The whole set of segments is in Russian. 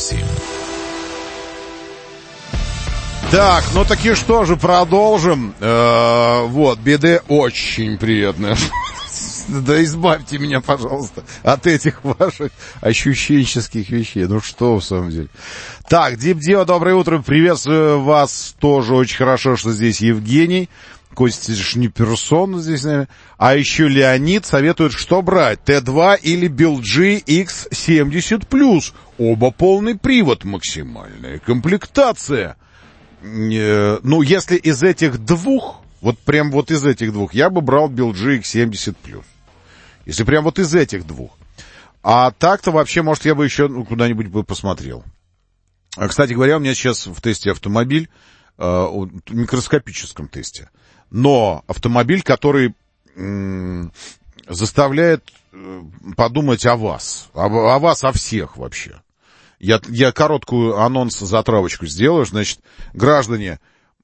98. Так, ну таки что же, продолжим. Вот, беды очень приятные. Да избавьте меня, пожалуйста, от этих ваших ощущенческих вещей. Ну что, в самом деле. Так, Дип-Дио, доброе утро. Приветствую вас. Тоже очень хорошо, что здесь Евгений. Костя же не персона здесь, наверное. А еще Леонид советует, что брать, Т2 или BeelG X70+. Оба полный привод, максимальная комплектация. Ну, если из этих двух, вот прям вот из этих двух, я бы брал BeelG X70+. Если прям вот из этих двух. А так-то вообще, может, я бы еще куда-нибудь бы посмотрел. Кстати говоря, у меня сейчас в тесте автомобиль, в микроскопическом тесте. Но автомобиль, который заставляет подумать о вас. О вас, о всех вообще. Я короткую анонс-затравочку сделаю. Значит, граждане,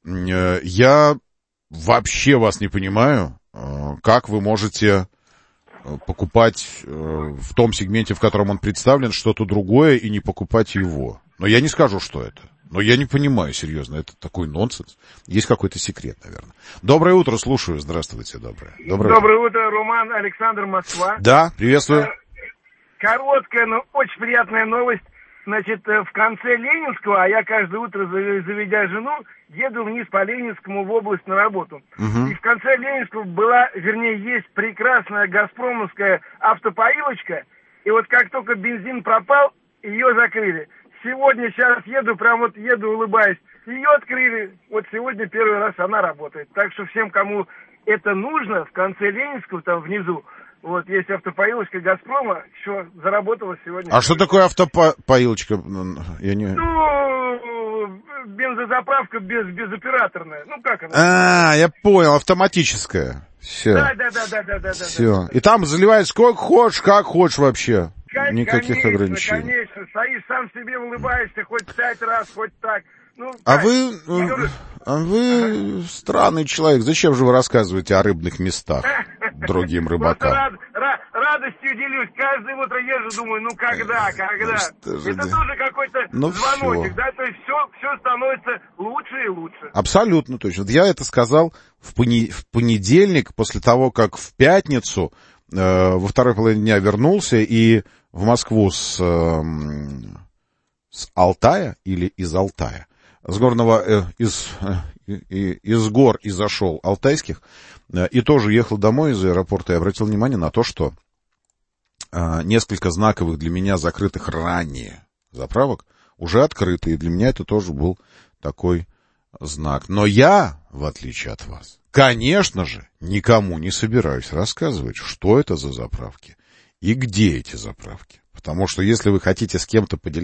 я вообще вас не понимаю, как вы можете покупать в том сегменте, в котором он представлен, что-то другое и не покупать его. Но я не скажу, что это. Но я не понимаю, серьезно, это такой нонсенс. Есть какой-то секрет, наверное. Доброе утро, слушаю. Здравствуйте, доброе. Доброе утро, Роман, Александр, Москва. Да, приветствую. Короткая, но очень приятная новость. Значит, в конце Ленинского, а я каждое утро, заведя жену, еду вниз по Ленинскому в область на работу. И в конце Ленинского была, вернее, есть прекрасная газпромовская автопоилочка. И вот как только бензин пропал, ее закрыли. Сегодня, сейчас еду, прям вот еду, улыбаясь. Ее открыли. Вот сегодня первый раз она работает. Так что всем, кому это нужно, в конце Ленинского, там внизу, вот есть автопоилочка «Газпрома», еще заработала сегодня. А что такое автопоилочка? Я не... Ну, бензозаправка безоператорная. Ну, как она? Я понял, автоматическая. Все. Да. Все. И там заливать сколько хочешь, как хочешь вообще. Никаких конечно, ограничений. Конечно, стоишь сам себе, улыбаешься хоть 5 раз, хоть так. Ну, А вы странный человек. Зачем же вы рассказываете о рыбных местах другим рыбакам? Радостью делюсь. Каждое утро езжу, думаю, ну когда? Это тоже какой-то звоночек, да? То есть все становится лучше и лучше. Абсолютно точно. Я это сказал в понедельник, после того, как в пятницу во второй половине дня вернулся и в Москву с Алтая или из Алтая, с горного, из гор и зашел алтайских, и тоже ехал домой из аэропорта и обратил внимание на то, что несколько знаковых для меня закрытых ранее заправок уже открыты, и для меня это тоже был такой знак. Но я, в отличие от вас, конечно же, никому не собираюсь рассказывать, что это за заправки и где эти заправки. Потому что если вы хотите с кем-то поделиться